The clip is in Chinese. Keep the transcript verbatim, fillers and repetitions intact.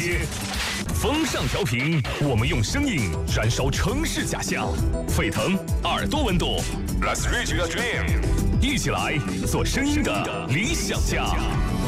街。风尚调频，我们用声音燃烧城市假象，沸腾耳朵温度。Let's reach your dream， 一起来做声音的理想家。